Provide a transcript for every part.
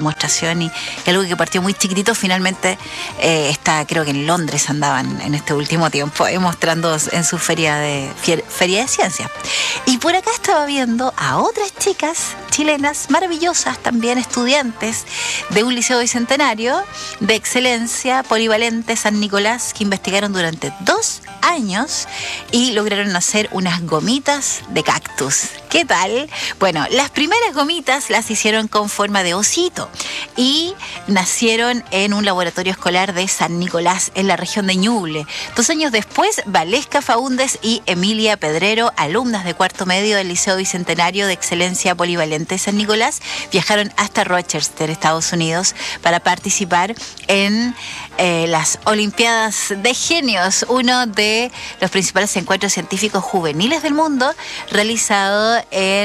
demostración y algo que partió muy chiquitito finalmente está, creo que en Londres andaban en este último tiempo mostrando en su feria de ciencia. Y por acá estaba viendo a otras chicas chilenas maravillosas, también estudiantes de un liceo bicentenario de excelencia polivalente San Nicolás, que investigaron durante 2 años y lograron hacer unas gomitas de cactus. ¿Qué tal? Bueno, las primeras gomitas las hicieron con forma de osito y nacieron en un laboratorio escolar de San Nicolás, en la región de Ñuble. 2 años después, Valesca Faúndez y Emilia Pedrero, alumnas de cuarto medio del Liceo Bicentenario de Excelencia Polivalente San Nicolás, viajaron hasta Rochester, Estados Unidos, para participar en las Olimpiadas de Genios, uno de los principales encuentros científicos juveniles del mundo, realizado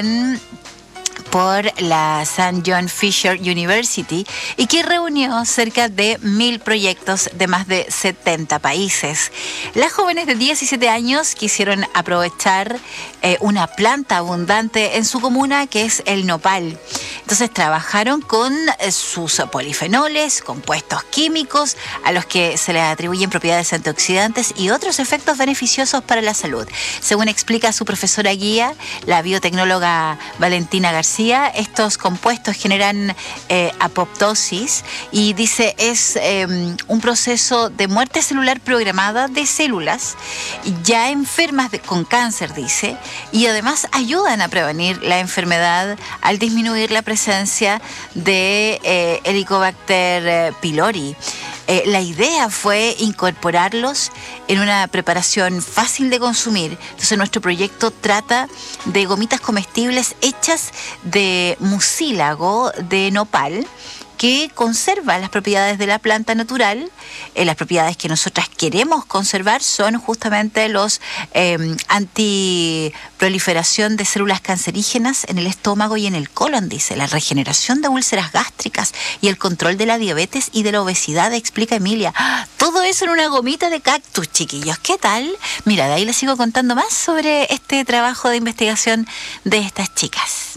por la St. John Fisher University y que reunió cerca de 1.000 proyectos de más de 70 países. Las jóvenes de 17 años quisieron aprovechar una planta abundante en su comuna, que es el nopal. Entonces trabajaron con sus polifenoles, compuestos químicos a los que se les atribuyen propiedades antioxidantes y otros efectos beneficiosos para la salud. Según explica su profesora guía, la biotecnóloga Valentina García, estos compuestos generan apoptosis y dice es un proceso de muerte celular programada de células ya enfermas con cáncer, dice, y además ayudan a prevenir la enfermedad al disminuir la presencia de Helicobacter pylori. La idea fue incorporarlos en una preparación fácil de consumir. Entonces nuestro proyecto trata de gomitas comestibles hechas de mucílago de nopal, que conserva las propiedades de la planta natural. Las propiedades que nosotras queremos conservar son justamente los antiproliferación de células cancerígenas en el estómago y en el colon, dice, la regeneración de úlceras gástricas y el control de la diabetes y de la obesidad, explica Emilia. Todo eso en una gomita de cactus, chiquillos. ¿Qué tal? Mira, de ahí les sigo contando más sobre este trabajo de investigación de estas chicas.